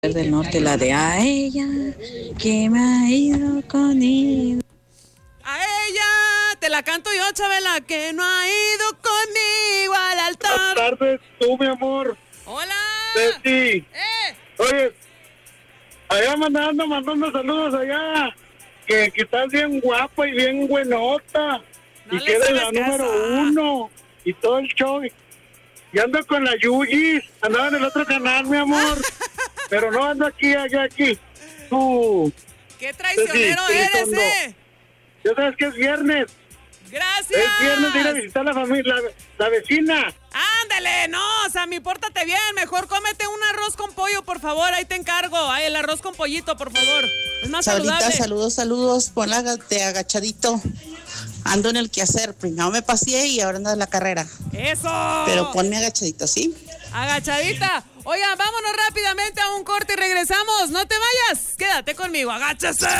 del Norte, la de a ella que me ha ido conmigo. A ella te la canto yo, Chabela, que no ha ido conmigo al altar. Buenas tardes, tú, mi amor. Hola. Betty. Oye, allá mandando saludos allá. Que estás bien guapa y bien buenota. No y que eres la número 1. Y todo el show. Y ando con la Yuyis. Andaba en el otro canal, mi amor. Pero no ando aquí. Tú. Qué traicionero eres, Ya sabes que es viernes. Gracias. Es viernes de ir a visitar a la familia, la vecina. Ándale, no, Sammy, pórtate bien. Mejor cómete un arroz con pollo, por favor. Ahí te encargo. Ay, el arroz con pollito, por favor. Es más saludable. Saludos. Ponla de agachadito. Ando en el quehacer. Primero me paseé y ahora ando en la carrera. ¡Eso! Pero ponme agachadito, ¿sí? Agachadita. Oigan, vámonos rápidamente a un corte y regresamos. No te vayas. Quédate conmigo. Agáchese.